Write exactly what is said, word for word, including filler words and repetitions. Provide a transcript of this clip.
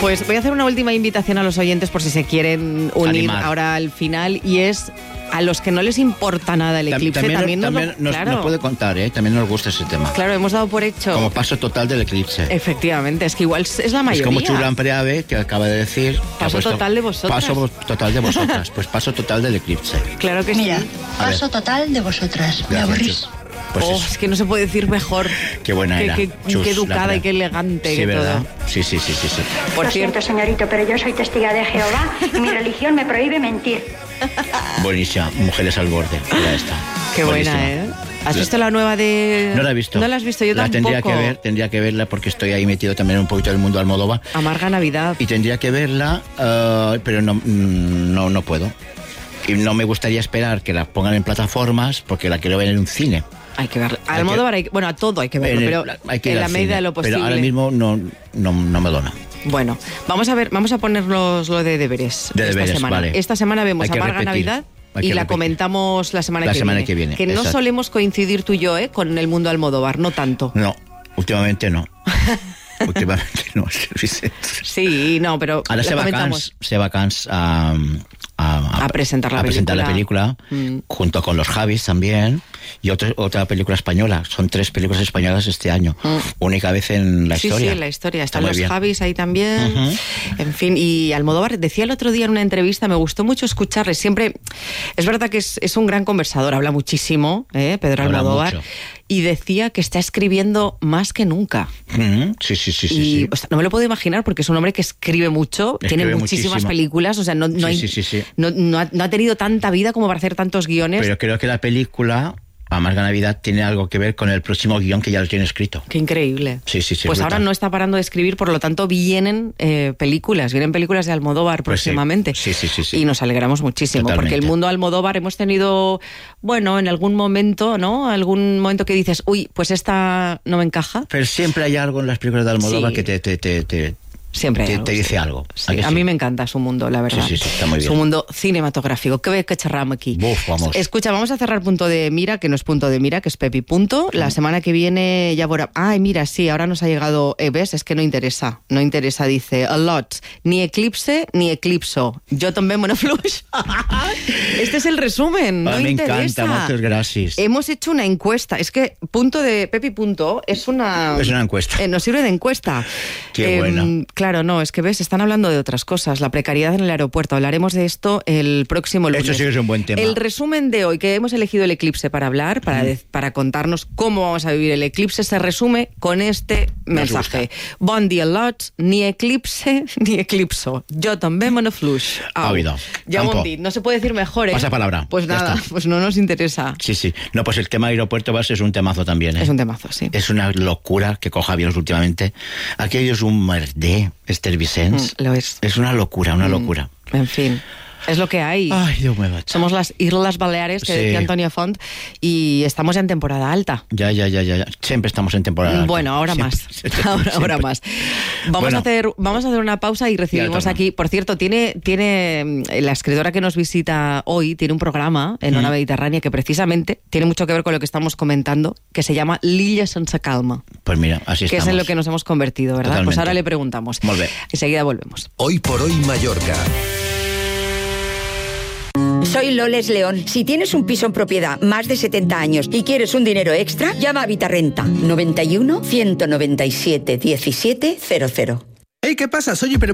Pues voy a hacer una última invitación a los oyentes por si se quieren unir Animar. ahora al final, y es a los que no les importa nada el eclipse. También, También, nos, también lo- nos, claro, nos puede contar, ¿eh? También nos gusta ese tema. claro, hemos dado por hecho. Como paso total del eclipse. Efectivamente, es que igual es la mayoría. Es como Churlan Preave, que acaba de decir... que ha Paso puesto total de vosotras. Paso total de vosotras. Pues paso total del eclipse. Claro que Mira, sí. A paso total de vosotras. Me Gracias, aburrís. Chus. Pues Oh, eso. es que no se puede decir mejor. Qué buena Qué- era. qué- Chus, qué educada la y qué elegante, Sí, que ¿verdad? todo. Sí, sí, sí, sí, sí. Por Lo cierto, siento, señorito, pero yo soy testiga de Jehová y mi religión me prohíbe mentir. Buenísima. Mujeres al borde. Era esta. qué buena, Buenísima. ¿eh? ¿Has visto la nueva de...? No la he visto. No la has visto, yo la tampoco. tendría que ver, tendría que verla porque estoy ahí metido también un poquito del mundo Almodóvar. Amarga Navidad. Y tendría que verla, eh, pero no, mm, no, no puedo. Y no me gustaría esperar que la pongan en plataformas porque la quiero ver en un cine. Hay que verla. Hay Al que- modo hay que- bueno, a todo hay que verlo, En el- pero hay que ir en la al medida cine. de lo posible. Pero ahora mismo no, no, no me dona. Bueno, vamos a ver, vamos a ponernos lo de deberes De esta deberes, semana. vale. Esta semana vemos Hay que Amarga repetir, Navidad hay y que la repetir. comentamos la semana, La que, semana viene. que viene, Que no exacto. solemos coincidir tú y yo, ¿eh? Con el mundo Almodóvar, no tanto. No, últimamente no. Últimamente no, Vicente. Sí, no, pero Ahora la se va comentamos. Cans, se va Cans a, a, A presentar la a presentar la película, Mm. junto con los Javis también, y otro, otra película española. Son tres películas españolas este año. Mm. Única vez en la Sí, historia. sí, en la historia. Está Están muy los bien. Javis ahí también. Ujú. En fin, y Almodóvar decía el otro día en una entrevista, me gustó mucho escucharle. Siempre, es verdad que es, es un gran conversador, habla muchísimo, ¿eh? Pedro Habla Almodóvar. mucho. Y decía que está escribiendo más que nunca. Ujú. Sí, sí, sí, sí. y sí. o sea, no me lo puedo imaginar porque es un hombre que escribe mucho, Escribe tiene muchísimas muchísimo. películas, o sea, no, no, Sí, hay- sí, sí, sí. No, no ha, no ha tenido tanta vida como para hacer tantos guiones. Pero creo que la película, Amarga Navidad, tiene algo que ver con el próximo guión que ya lo tiene escrito. Qué increíble. Sí, sí, sí. Pues brutal. ahora no está parando de escribir, por lo tanto vienen eh, películas, vienen películas de Almodóvar Pues sí. próximamente. Sí, sí, sí, sí. Y nos alegramos muchísimo, Totalmente. porque el mundo Almodóvar hemos tenido, bueno, en algún momento, ¿no? Algún momento que dices, uy, pues esta no me encaja. Pero siempre hay algo en las películas de Almodóvar Sí. que te, te, te, te, Siempre hay te, algo, te dice sí. algo. Sí, que a sí? mí me encanta su mundo, la verdad. Sí, sí, sí, está muy bien. Su mundo cinematográfico. ¿Qué ve que charramos aquí? Buf, vamos. Escucha, vamos a cerrar punto de mira, que no es punto de mira, que es Pepi punto. La semana que viene ya por... Ay, mira, sí, ahora nos ha llegado... Eh, ¿ves? Es que no interesa. No interesa, dice. A lot. Ni eclipse, ni eclipso. Yo también monoflush. Este es el resumen. No Ah, me interesa. encanta, muchas gracias. Hemos hecho una encuesta. Es que punto de Pepi punto es una... Es una encuesta. Eh, nos sirve de encuesta. Qué buena. Claro, no, es que ves, están hablando de otras cosas. La precariedad en el aeropuerto. Hablaremos de esto el próximo lunes. Eso sí que es un buen tema. El resumen de hoy, que hemos elegido el eclipse para hablar, para, de- para contarnos cómo vamos a vivir el eclipse, se resume con este Nos mensaje. Bon dia lots, ni eclipse ni eclipso. Jo també me n'afluix. Au. Oído. Ya Campo. hemos dit, no se puede decir mejor, ¿eh? Pasa palabra. Pues Ya nada, está. pues no nos interesa. Sí, sí. No, pues el tema aeropuerto va a ser un temazo también, ¿eh? Es un temazo, sí. Es una locura que coja aviones últimamente. Aquello es un merder, Esther Vicens. Mm, lo es. Es una locura, una locura. En fin, es lo que hay. Ay, Dios mío. Somos las Islas Baleares, que Sí. decía Antonio Font, y estamos ya en temporada alta. Ya, ya, ya, ya. ya. Siempre estamos en temporada alta. Bueno, ahora Siempre, más. siempre, ahora, ahora siempre. más. Vamos, Bueno. a hacer, vamos a hacer una pausa y recibimos Ya, aquí. Por cierto, tiene, tiene eh, la escritora que nos visita hoy, tiene un programa en Ona Mediterránea que precisamente tiene mucho que ver con lo que estamos comentando, que se llama L'Illa sense calma, Pues mira, así que estamos. es en lo que nos hemos convertido, ¿verdad? Totalmente. Pues ahora le preguntamos. Molt bé. Enseguida volvemos. Hoy por hoy Mallorca. Soy Loles León. Si tienes un piso en propiedad más de setenta años y quieres un dinero extra, llama a Vitarrenta. noventa y uno, ciento noventa y siete, diecisiete, cero cero. Hey, ¿qué pasa? Soy Hiper